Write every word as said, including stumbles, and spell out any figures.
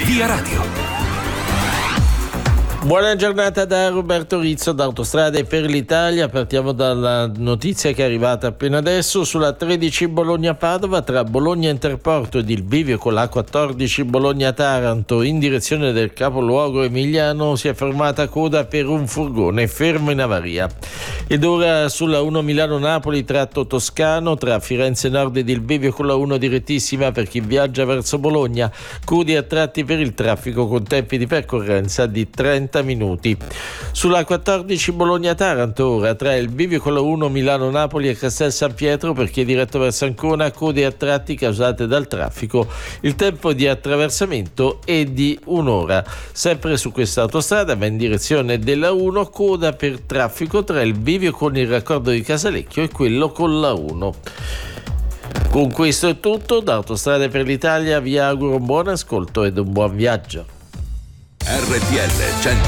Via Radio. Buona giornata da Roberto Rizzo da Autostrade per l'Italia. Partiamo dalla notizia che è arrivata appena adesso sulla tredici Bologna-Padova, tra Bologna Interporto ed il bivio con la quattordici Bologna-Taranto in direzione del capoluogo emiliano si è formata coda per un furgone fermo in avaria. Ed ora sulla uno Milano-Napoli tratto toscano tra Firenze Nord ed il bivio con la uno direttissima per chi viaggia verso Bologna, codi a tratti per il traffico con tempi di percorrenza di trenta minuti. Sulla quattordici Bologna-Taranto ora tra il bivio con la uno Milano-Napoli e Castel San Pietro per chi è diretto verso Ancona, code a tratti causate dal traffico. Il tempo di attraversamento è di un'ora. Sempre su questa autostrada ma in direzione della uno, coda per traffico tra il bivio con il raccordo di Casalecchio e quello con la uno. Con questo è tutto, da Autostrade per l'Italia vi auguro un buon ascolto ed un buon viaggio. R T L cento